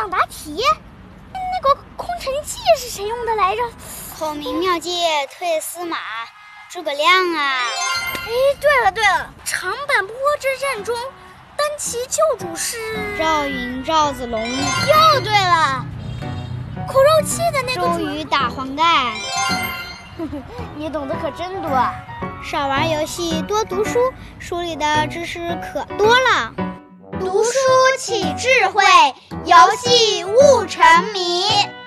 想答题。那个空城计是谁用的来着？ 孔明妙计退司马，诸葛亮啊！ 哎，对了，长坂坡之战中，单骑救主是赵云、赵子龙。 又对了，苦肉计的那个周瑜打黄盖。 你懂得可真多。 少玩游戏，多读书，书里的知识可多了。 读书起智慧，游戏悟沉迷。